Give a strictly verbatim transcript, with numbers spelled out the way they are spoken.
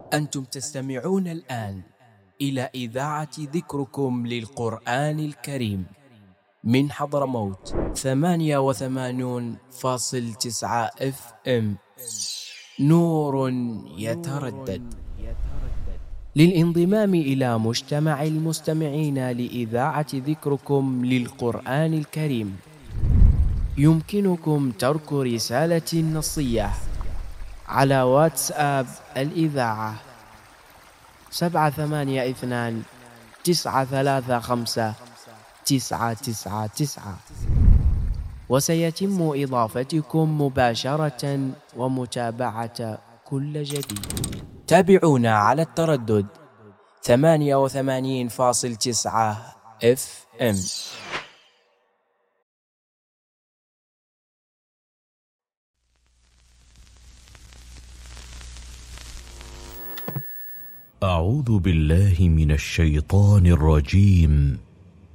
أنتم تستمعون الآن إلى إذاعة ذكركم للقرآن الكريم من حضرموت ثمانية وثمانون فاصل تسعة اف ام. نور يتردد. للانضمام إلى مجتمع المستمعين لإذاعة ذكركم للقرآن الكريم يمكنكم ترك رسالة نصية على واتساب الإذاعة سبعة ثمانية اثنان تسعة ثلاثة خمسة تسعة تسعة تسعة، وسيتم إضافتكم مباشرة ومتابعة كل جديد. تابعونا على التردد ثمانية وثمانين فاصل تسعة اف ام. أعوذ بالله من الشيطان الرجيم.